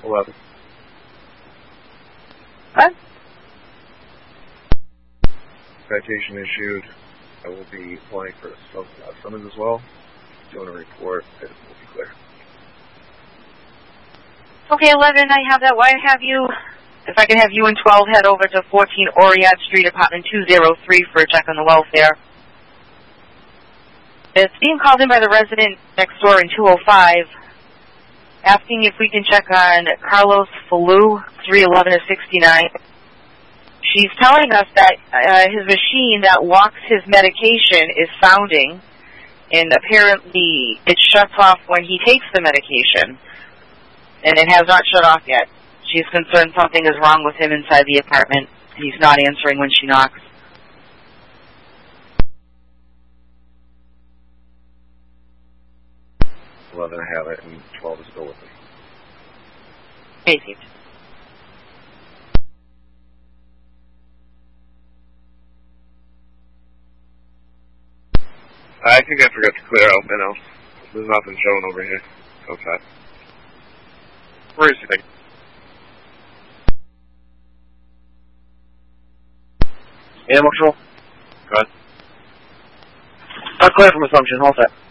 11. What? Citation issued. I will be applying for a summons as well. Doing a report. It will be clear. Okay, 11, I have that. Why have you, if I can have you and 12 head over to 14 Oriad Street, apartment 203 for a check on the welfare. It's being called in by the resident next door in 205, asking if we can check on Carlos Falou, 311 to 69. She's telling us that his machine that locks his medication is sounding, and apparently it shuts off when he takes the medication, and it has not shut off yet. She's concerned something is wrong with him inside the apartment. He's not answering when she knocks. I have it, and 12 is still with me. Basic. I think I forgot to clear out my notes. There's nothing showing over here. Outside. Where is he? Animal control. Go ahead. Clear from assumption. All set.